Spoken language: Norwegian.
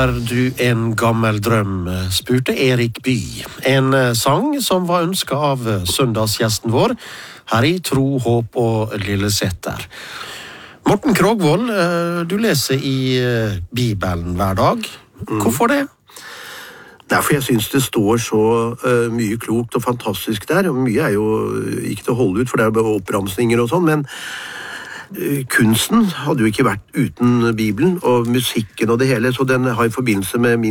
Er du en gammel drøm, spurte Erik Bye. En sang som var ønsket av søndagsgjesten vår, her i Tro, Håp og Lille Setter. Morten Krogvold, du leser i Bibelen hver dag. Hvorfor det? For jeg synes det står så mye klokt og fantastisk der. Mye er jo ikke til å holde ut, for det er bare oppramsninger og sånn, men kunsten hadde jo ikke vært uten Bibelen, og musikken og det hele, så den har i forbindelse med min